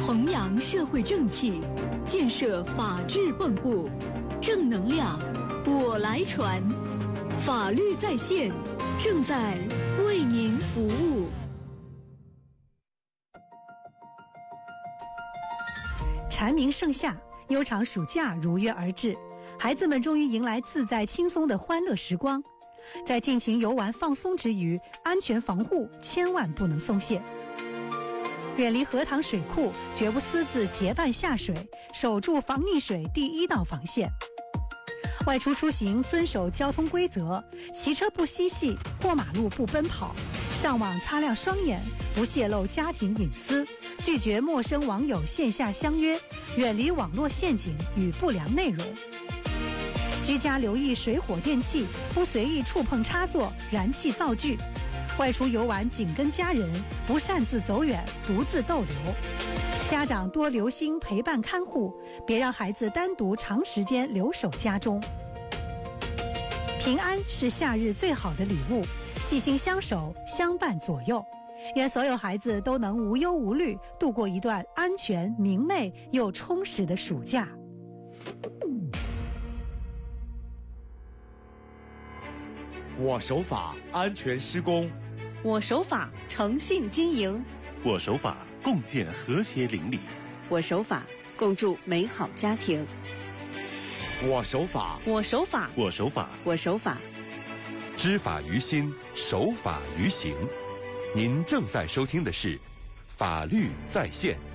弘扬社会正气，建设法治蚌埠，正能量我来传。法律在线，正在为您服务。 蝉鸣盛夏，悠长暑假如约而至，孩子们终于迎来自在轻松的欢乐时光。在尽情游玩放松之余，安全防护千万不能松懈。远离河塘水库，绝不私自结伴下水，守住防溺水第一道防线。外出出行遵守交通规则，骑车不嬉戏，过马路不奔跑，上网擦亮双眼，不泄露家庭隐私，拒绝陌生网友线下相约，远离网络陷阱与不良内容。居家留意水火电气，不随意触碰插座、燃气灶具。外出游玩紧跟家人，不擅自走远，独自逗留。家长多留心陪伴看护，别让孩子单独长时间留守家中。平安是夏日最好的礼物，细心相守，相伴左右。愿所有孩子都能无忧无虑，度过一段安全、明媚又充实的暑假。 我守法，安全施工； 我守法，诚信经营； 我守法，共建和谐邻里； 我守法，共筑美好家庭。 我守法， 我守法， 我守法， 我守法。 知法于心，守法于行。您正在收听的是《法律在线》。